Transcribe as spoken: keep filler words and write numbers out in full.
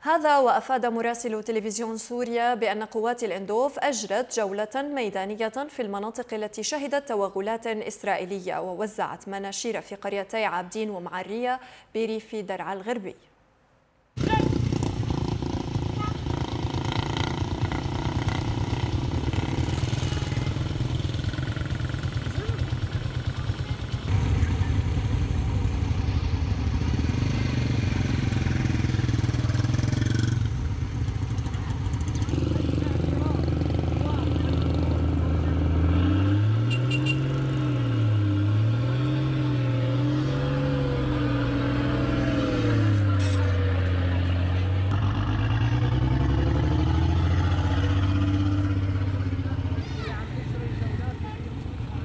هذا وأفاد مراسل تلفزيون سوريا بأن قوات الإندوف أجرت جولة ميدانية في المناطق التي شهدت توغلات إسرائيلية، ووزعت مناشير في قريتي عابدين ومعرية بريف درعا الغربي.